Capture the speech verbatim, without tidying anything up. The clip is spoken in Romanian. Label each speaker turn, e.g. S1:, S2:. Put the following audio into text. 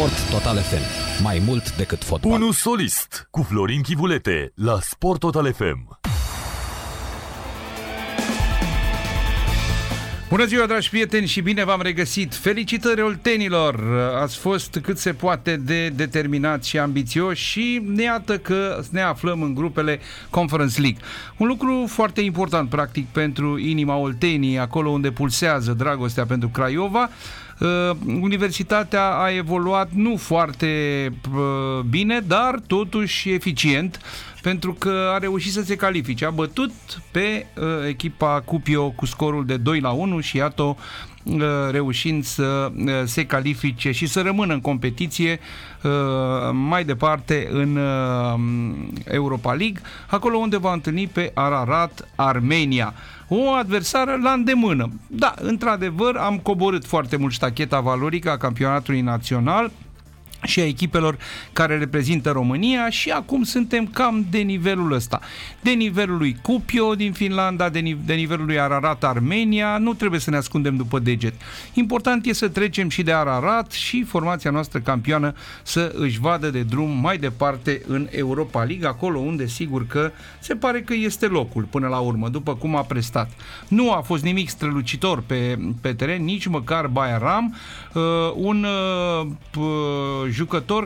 S1: Sport Total F M. Mai mult decât fotbal.
S2: Unu solist cu Florin Chivulete la Sport Total F M.
S3: Bună ziua, dragi prieteni, și bine v-am regăsit! Felicitări oltenilor! Ați fost cât se poate de determinați și ambițioși și ne iată că ne aflăm în grupele Conference League. Un lucru foarte important, practic, pentru inima Olteniei, acolo unde pulsează dragostea pentru Craiova. Uh, Universitatea a evoluat nu foarte uh, bine, dar totuși eficient, pentru că a reușit să se califice. A bătut pe uh, echipa Cupio cu scorul de doi la unu și iată uh, reușind să uh, se califice și să rămână în competiție uh, mai departe în uh, Europa League, acolo unde va întâlni pe Ararat Armenia. O adversară la îndemână. Da, într-adevăr, am coborât foarte mult ștacheta valorică a campionatului național și a echipelor care reprezintă România și acum suntem cam de nivelul ăsta. De nivelul lui Cupio din Finlanda, de, nive- de nivelul lui Ararat Armenia, nu trebuie să ne ascundem după deget. Important e să trecem și de Ararat și formația noastră campioană să își vadă de drum mai departe în Europa League, acolo unde sigur că se pare că este locul până la urmă, după cum a prestat. Nu a fost nimic strălucitor pe, pe teren, nici măcar Bayram, uh, un uh, jucător